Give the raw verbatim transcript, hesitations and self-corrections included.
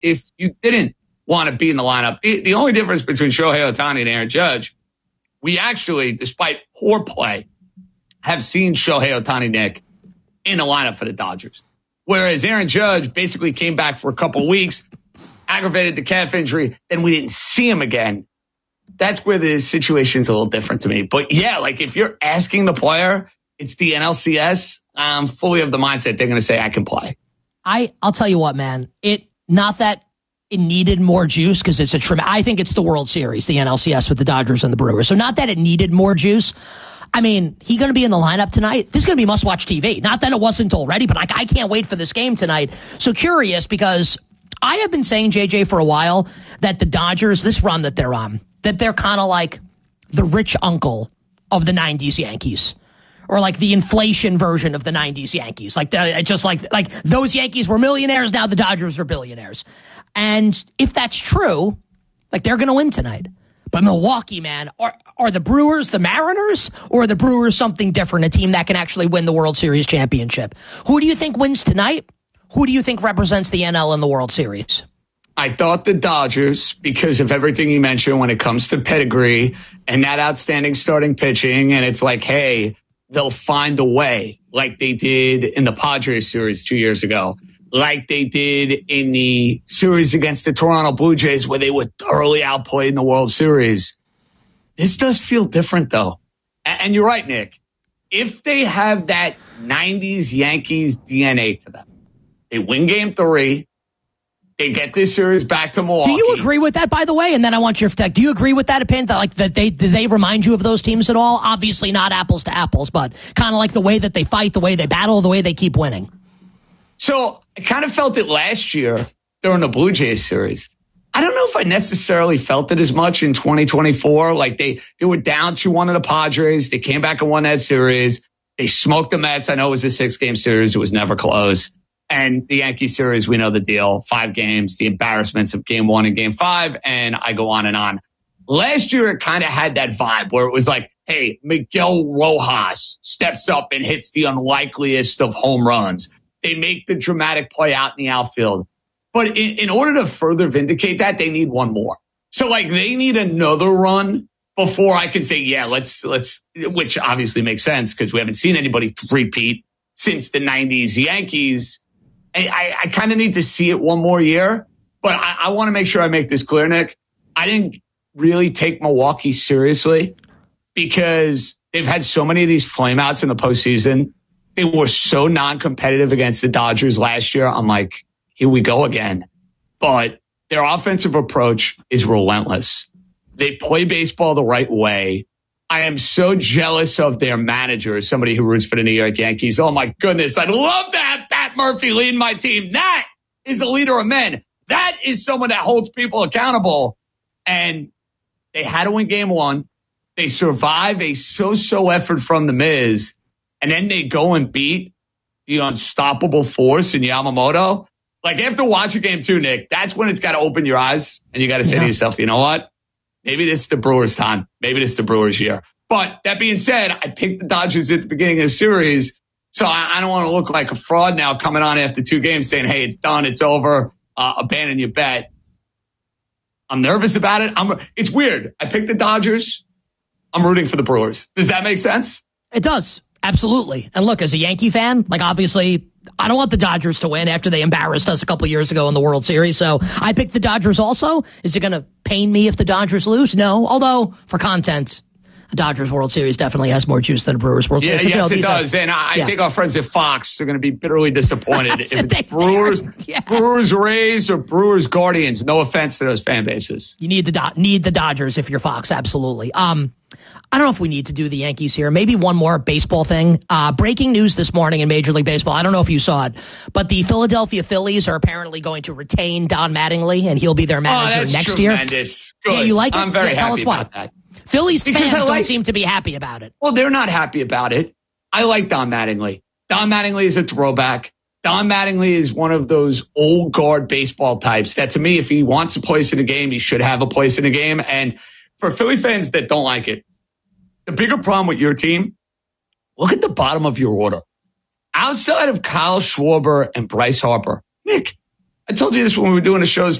if you didn't want to be in the lineup. The, the only difference between Shohei Ohtani and Aaron Judge, we actually, despite poor play, have seen Shohei Ohtani, Nick, in the lineup for the Dodgers. Whereas Aaron Judge basically came back for a couple weeks, aggravated the calf injury, then we didn't see him again. That's where the situation's a little different to me. But yeah, like if you're asking the player, it's the N L C S, I'm fully of the mindset they're going to say, I can play. I, I'll tell you what, man. It not that it needed more juice because it's a trim. I think it's the World Series, the N L C S with the Dodgers and the Brewers. So not that it needed more juice. I mean, he going to be in the lineup tonight. This is going to be must-watch T V. Not that it wasn't already, but like, I can't wait for this game tonight. So curious because I have been saying, J J, for a while that the Dodgers, this run that they're on, that they're kind of like the rich uncle of the nineties Yankees. Or like the inflation version of the nineties Yankees. Like the, just like like those Yankees were millionaires, now the Dodgers are billionaires. And if that's true, like they're going to win tonight. But Milwaukee, man, are, are the Brewers the Mariners? Or are the Brewers something different, a team that can actually win the World Series championship? Who do you think wins tonight? Who do you think represents the N L in the World Series? I thought the Dodgers, because of everything you mentioned when it comes to pedigree and that outstanding starting pitching. And it's like, hey, they'll find a way like they did in the Padres series two years ago, like they did in the series against the Toronto Blue Jays where they were thoroughly outplayed in the World Series. This does feel different, though. And you're right, Nick. If they have that nineties Yankees D N A to them, they win game three, they get this series back to Milwaukee. Do you agree with that, by the way? And then I want your take. Do you agree with that opinion? That like that they do they remind you of those teams at all? Obviously not apples to apples, but kind of like the way that they fight, the way they battle, the way they keep winning. So I kind of felt it last year during the Blue Jays series. I don't know if I necessarily felt it as much in twenty twenty-four. Like they, they were down two one to the Padres. They came back and won that series. They smoked the Mets. I know it was a six-game series. It was never close. And the Yankee series, we know the deal. Five games, the embarrassments of game one and game five, and I go on and on. Last year, it kind of had that vibe where it was like, hey, Miguel Rojas steps up and hits the unlikeliest of home runs. They make the dramatic play out in the outfield. But in, in order to further vindicate that, they need one more. So, like, they need another run before I can say, yeah, let's, let's, which obviously makes sense because we haven't seen anybody repeat since the nineties Yankees. I, I kind of need to see it one more year, but I, I want to make sure I make this clear, Nick. I didn't really take Milwaukee seriously because they've had so many of these flameouts in the postseason. They were so non-competitive against the Dodgers last year. I'm like, here we go again. But their offensive approach is relentless. They play baseball the right way. I am so jealous of their manager, somebody who roots for the New York Yankees. Oh, my goodness. I'd love to have Pat Murphy leading my team. That is a leader of men. That is someone that holds people accountable. And they had to win game one. They survive a so-so effort from the Miz. And then they go and beat the unstoppable force in Yamamoto. Like, after watching game two, Nick, that's when it's got to open your eyes. And you got to say yeah. to yourself, you know what? Maybe this is the Brewers' time. Maybe this is the Brewers' year. But that being said, I picked the Dodgers at the beginning of the series, so I, I don't want to look like a fraud now coming on after two games saying, hey, it's done, it's over, uh, abandon your bet. I'm nervous about it. I'm. It's weird. I picked the Dodgers. I'm rooting for the Brewers. Does that make sense? It does. Absolutely. And look, as a Yankee fan, like obviously I don't want the Dodgers to win after they embarrassed us a couple years ago in the World Series. So I picked the Dodgers also. Is it going to pain me if the Dodgers lose? No. Although for content, the Dodgers World Series definitely has more juice than the Brewers World yeah, Series. Yes, you know, it does. Are, and I yeah. think our friends at Fox are going to be bitterly disappointed if it's Brewers, yes. Brewers Rays or Brewers Guardians. No offense to those fan bases. You need the Do- need the Dodgers if you're Fox. Absolutely. Um, I don't know if we need to do the Yankees here. Maybe one more baseball thing. Uh, breaking news this morning in Major League Baseball. I don't know if you saw it, but the Philadelphia Phillies are apparently going to retain Don Mattingly, and he'll be their manager oh, that's next tremendous. year. Good. Yeah, you like it? I'm very yeah, tell happy us why. about that. Phillies Because fans I like, don't seem to be happy about it. Well, they're not happy about it. I like Don Mattingly. Don Mattingly is a throwback. Don Mattingly is one of those old guard baseball types that, to me, if he wants a place in the game, he should have a place in the game. And for Philly fans that don't like it, the bigger problem with your team, look at the bottom of your order. Outside of Kyle Schwarber and Bryce Harper, Nick, I told you this when we were doing the shows